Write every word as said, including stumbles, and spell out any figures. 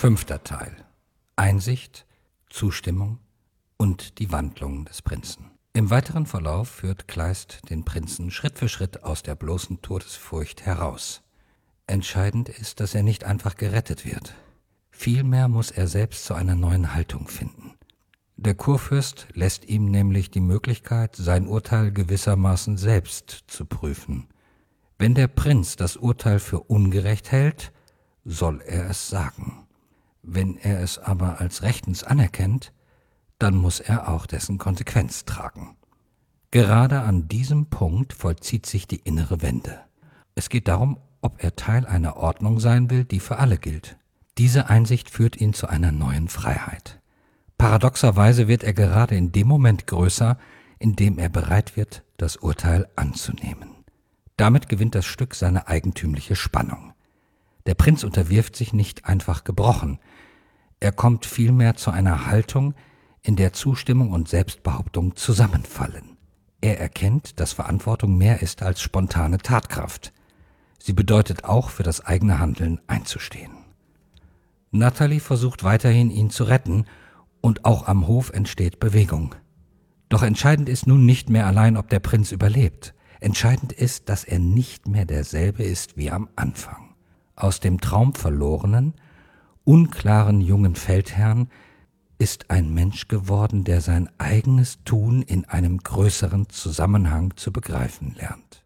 Fünfter Teil. Einsicht, Zustimmung und die Wandlung des Prinzen. Im weiteren Verlauf führt Kleist den Prinzen Schritt für Schritt aus der bloßen Todesfurcht heraus. Entscheidend ist, dass er nicht einfach gerettet wird. Vielmehr muss er selbst zu einer neuen Haltung finden. Der Kurfürst lässt ihm nämlich die Möglichkeit, sein Urteil gewissermaßen selbst zu prüfen. Wenn der Prinz das Urteil für ungerecht hält, soll er es sagen. Wenn er es aber als rechtens anerkennt, dann muss er auch dessen Konsequenz tragen. Gerade an diesem Punkt vollzieht sich die innere Wende. Es geht darum, ob er Teil einer Ordnung sein will, die für alle gilt. Diese Einsicht führt ihn zu einer neuen Freiheit. Paradoxerweise wird er gerade in dem Moment größer, in dem er bereit wird, das Urteil anzunehmen. Damit gewinnt das Stück seine eigentümliche Spannung. Der Prinz unterwirft sich nicht einfach gebrochen. Er kommt vielmehr zu einer Haltung, in der Zustimmung und Selbstbehauptung zusammenfallen. Er erkennt, dass Verantwortung mehr ist als spontane Tatkraft. Sie bedeutet auch, für das eigene Handeln einzustehen. Natalie versucht weiterhin, ihn zu retten, und auch am Hof entsteht Bewegung. Doch entscheidend ist nun nicht mehr allein, ob der Prinz überlebt. Entscheidend ist, dass er nicht mehr derselbe ist wie am Anfang. Aus dem traumverlorenen, unklaren jungen Feldherrn ist ein Mensch geworden, der sein eigenes Tun in einem größeren Zusammenhang zu begreifen lernt.